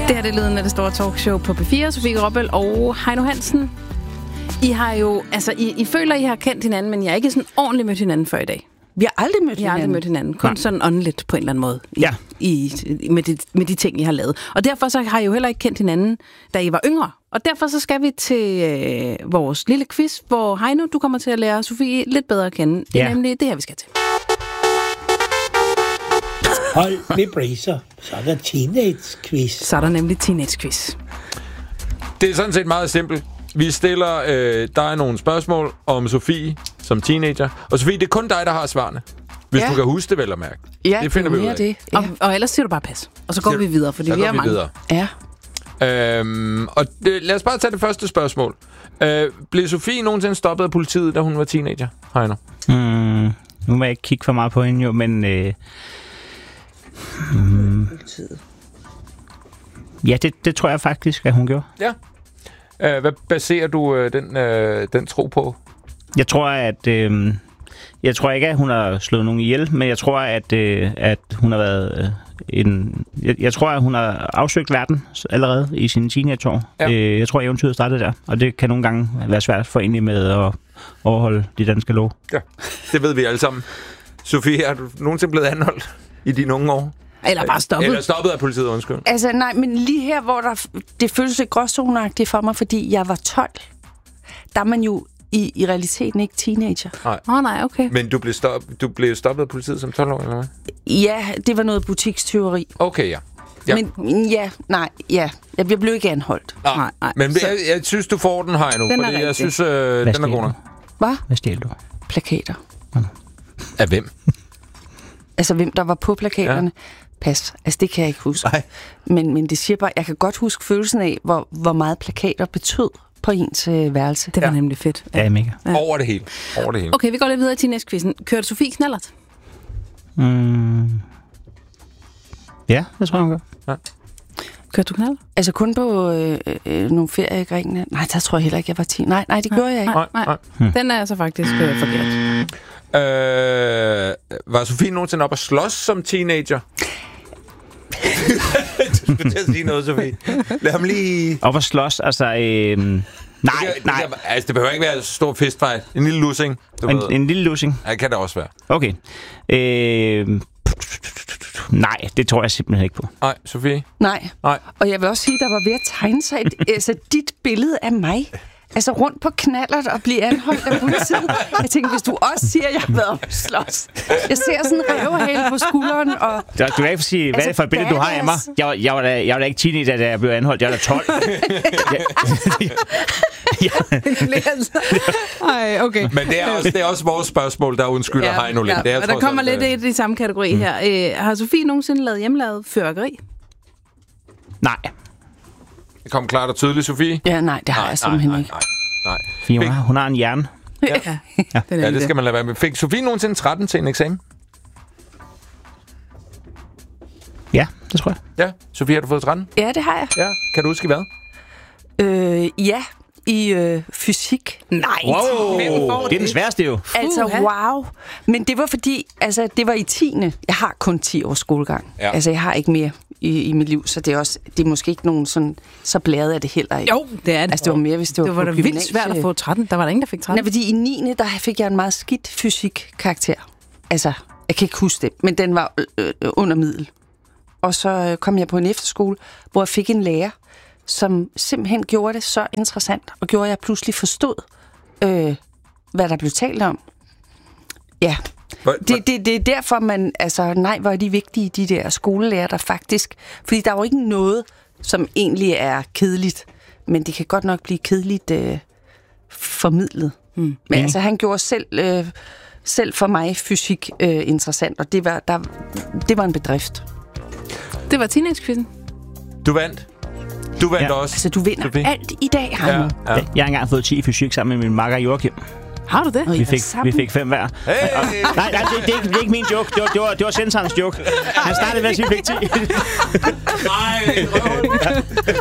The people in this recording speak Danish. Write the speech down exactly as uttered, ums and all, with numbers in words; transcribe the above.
Det her det er lyden af det store talkshow på P fire. Sofie Gråbøl og Heino Hansen. I har jo, altså, I, I føler, I har kendt hinanden, men I har ikke sådan ordentligt mødt hinanden før i dag. Vi har aldrig mødt I har hinanden. aldrig mødt hinanden. Kun Nej. sådan åndeligt på en eller anden måde. I, Ja. I, med, de, med de ting, I har lavet. Og derfor så har I jo heller ikke kendt hinanden, da I var yngre. Og derfor så skal vi til øh, vores lille quiz, hvor Heino, du kommer til at lære Sofie lidt bedre at kende. Det er Ja. nemlig det her, vi skal til. Hold med bracer. Så er der teenage-quiz. Så er der nemlig teenage-quiz. Det er sådan set meget simpelt. Vi stiller øh, dig nogle spørgsmål om Sofie som teenager. Og Sofie, det er kun dig, der har svarene. Hvis Ja. du kan huske det, vel at mærke. Ja, det finder vi ud mere af. det. Ja. Og, og ellers siger du bare pas. Og så går Så- vi videre, fordi Så vi går er vi mange. videre. ja. Øhm, og det, lad os bare tage det første spørgsmål. Øh, blev Sofie nogensinde stoppet af politiet, da hun var teenager? Heino? Mm, nu må jeg ikke kigge for meget på hende jo, men... Øh, mm, ja, det, det tror jeg faktisk, at hun gjorde. Ja. Øh, hvad baserer du øh, den, øh, den tro på? Jeg tror, at... Øh, jeg tror ikke, at hun har slået nogen ihjel, men jeg tror, at, øh, at hun har været... Øh, en, jeg, jeg tror, at hun har afsøgt verden allerede i sine teenageår. Ja. Øh, jeg tror, eventyret startede der, og det kan nogle gange være svært for egentlig med at overholde de danske lov. Ja, det ved vi alle sammen. Sofie, er du nogensinde blevet anholdt i dine unge år? Eller bare stoppet. Eller stoppet af politiet, undskyld. Altså, nej, men lige her, hvor der, det føles lidt gråzoneagtigt for mig, fordi jeg var tolv. Der er man jo i, i realiteten ikke teenager. Åh oh, nej, okay. Men du blev, stop, du blev stoppet af politiet som tolv år, eller hvad? Ja, det var noget butikstyveri. Okay, ja. Ja. Men ja, nej, ja. Jeg blev ikke anholdt. Nå, Nej, nej. Men Så- jeg, jeg synes, du får den, Heino. Den er Fordi jeg rigtig. synes, øh, den er god nok. Hvad? Hvad stjal du? Plakater. Af hvem? Altså, hvem der var på plakaterne. Ja. Pas. Altså, det kan jeg ikke huske. Nej. Men, men det siger bare, jeg kan godt huske følelsen af, hvor, hvor meget plakater betød på ens øh, værelse. Det var Ja. nemlig fedt. Ja, mega. Ja. Over det hele. Over det hele. Okay, vi går lidt videre i teenage-quizzen. Kørte Sofie knallert? Mm. Ja, det tror jeg, hun gør. Kørte du knallert? Altså, kun på øh, øh, nogle ferier i Grækenland. Nej, der tror jeg heller ikke, jeg var ti. Nej, nej, det gjorde jeg ikke. Nej, Nej, nej. nej. Den er altså faktisk øh, forkert. Øh, var Sofie nogensinde op og slås som teenager? Du skulle til at sige noget, Sofie. Lad ham lige... Og for slås, altså... Øh, nej, Det, nej. Det, altså, det behøver ikke være en stor fistfight. En lille lussing. Du En, ved. en lille lussing. Ja, det kan det også være. Okay. Øh, nej, det tror jeg simpelthen ikke på. Nej, Sofie? Nej. Nej. Og jeg vil også sige, der var ved at tegne sig et, altså, dit billede af mig. Altså rundt på knallert og blive anholdt af politiet. Jeg tænker, hvis du også siger, at jeg har været op og slås. Jeg ser sådan en rævehale på skulderen. Og Du, du kan ikke sige, hvad er det for et billede, du har af mig? Jeg, var- jeg, var da, jeg var da ikke teenager, da jeg blev anholdt. Jeg var da tolv. Ej, okay. Men det er også, det er også vores spørgsmål, der undskylder ja, Heino lidt. Det er og der trods kommer alt, lidt øh, i de samme kategori mm. her. Øh, har Sofie nogensinde lavet hjemmelavet fyrværkeri? Nej. Det kom klart og tydeligt, Sofie. ja, nej, det har Nej, jeg simpelthen nej, ikke. nej, nej. Fordi hun, har, hun har en hjerne. Ja, ja. Den Ja, det skal man lade være med. Fik Sofie nogensinde tretten til en eksamen? Ja, det tror jeg. Ja. Sofie, har du fået tretten? Ja, det har jeg. Ja. Kan du huske hvad? Øh, ja, i øh, fysik. Nej, Wow, hvem får det er den sværeste jo. Altså, Uha. wow. Men det var fordi, altså, det var i tiende. Jeg har kun ti års skolegang. Ja. Altså, jeg har ikke mere i, i mit liv, så det er også, det er måske ikke nogen sådan, så blæret af det heller ikke. Jo, det er det. Altså, det var mere, hvis det var det var på da vildt gymnasie. svært at få tretten. Der var der ingen, der fik tretten. Nej, fordi i niende der fik jeg en meget skidt fysik-karakter. Altså, jeg kan ikke huske det, men den var øh, øh, under middel. Og så øh, kom jeg på en efterskole, hvor jeg fik en lærer, som simpelthen gjorde det så interessant, og gjorde, at jeg pludselig forstod, øh, hvad der blev talt om. Ja, Hvor, det, det, det er derfor, man, altså, nej, hvor er de vigtige, de der skolelærer, der faktisk, fordi der er jo ikke noget, som egentlig er kedeligt, men det kan godt nok blive kedeligt øh, formidlet. Mm. Men Mm. altså, han gjorde selv, øh, selv for mig fysik øh, interessant, og det var, der, det var en bedrift. Det var teenage-quizzen. Du vandt. Du vandt Ja. også. Altså, du vinder Sofie. alt i dag, Heino. Ja, ja. Jeg har engang fået ti i fysik sammen med min makker Joachim. Har du det? Og I Vi var fik, sammen. vi fik fem hver. Hey! Nej, nej, det, det, er ikke, det er ikke min joke. Det var, det var, det var sensorens joke. Han startede med at sige, at vi fik ti. Nej,